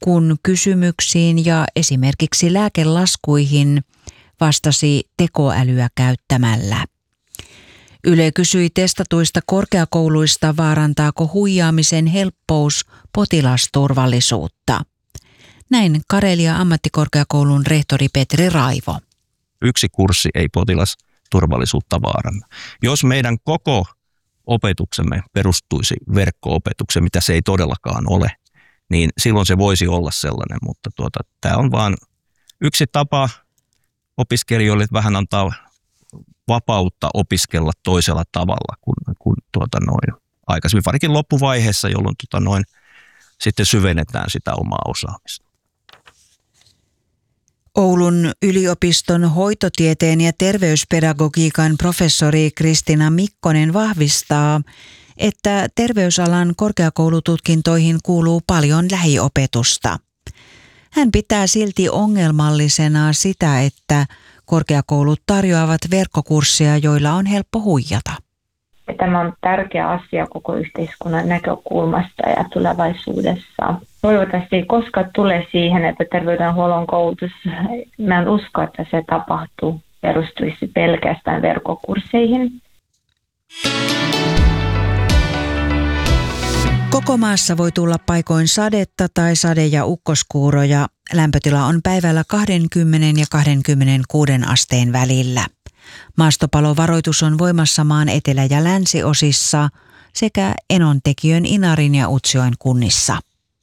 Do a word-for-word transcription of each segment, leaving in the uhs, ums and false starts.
kun kysymyksiin ja esimerkiksi lääkelaskuihin vastasi tekoälyä käyttämällä. Yle kysyi testatuista korkeakouluista, vaarantaako huijaamisen helppous potilasturvallisuutta. Näin Karelia ammattikorkeakoulun rehtori Petri Raivo. Yksi kurssi ei potilasturvallisuutta vaaranna. Jos meidän koko opetuksemme perustuisi verkko-opetukseen, mitä se ei todellakaan ole, niin silloin se voisi olla sellainen, mutta tuota, tämä on vaan yksi tapa opiskelijoille vähän antaa vapautta opiskella toisella tavalla kuin, kuin tuota noin aikaisemmin, varsinkin loppuvaiheessa, jolloin tuota noin sitten syvennetään sitä omaa osaamista. Oulun yliopiston hoitotieteen ja terveyspedagogiikan professori Kristina Mikkonen vahvistaa, että terveysalan korkeakoulututkintoihin kuuluu paljon lähiopetusta. Hän pitää silti ongelmallisena sitä, että korkeakoulut tarjoavat verkkokursseja, joilla on helppo huijata. Tämä on tärkeä asia koko yhteiskunnan näkökulmasta ja tulevaisuudessa. Toivottavasti ei koskaan tule siihen, että terveydenhuollon koulutus, mä en usko, että se tapahtuu, perustuisi pelkästään verkkokursseihin. Koko maassa voi tulla paikoin sadetta tai sade- ja ukkoskuuroja. Lämpötila on päivällä kaksikymmentä ja kaksikymmentäkuusi asteen välillä. Maastopalovaroitus on voimassa maan etelä- ja länsiosissa sekä Enontekiön, Inarin ja Utsjoen kunnissa.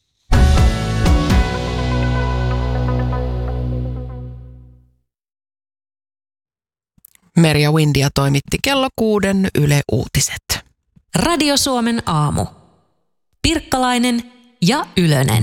Merja Windia toimitti kello kuuden Yle Uutiset. Radio Suomen aamu. Pirkkalainen ja Ylönen.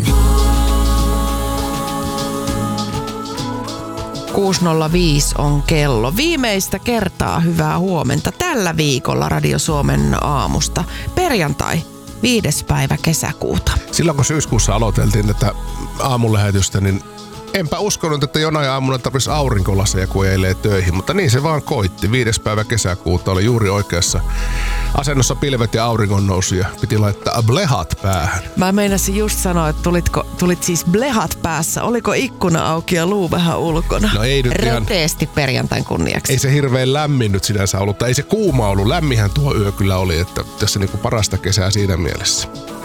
kuusi nolla viisi on kello. Viimeistä kertaa hyvää huomenta tällä viikolla Radio Suomen aamusta. Perjantai, viides päivä kesäkuuta. Silloin kun syyskuussa aloiteltiin tätä aamulähetystä, niin enpä uskonut, että jonain aamuna tarvitsisi aurinkolaseja, kun eilee töihin, mutta niin se vaan koitti. Viides päivä kesäkuuta oli juuri oikeassa asennossa pilvet ja auringon nousu ja piti laittaa blehat päähän. Mä meinasin just sanoa, että tulitko, tulit siis blehat päässä. Oliko ikkuna auki ja luu vähän ulkona? No ei nyt ihan. Reteesti perjantain kunniaksi. Ei se hirveän lämmin nyt sinänsä ollut, tai ei se kuuma ollut. Lämmihän tuo yö kyllä oli, että tässä niinku parasta kesää siinä mielessä.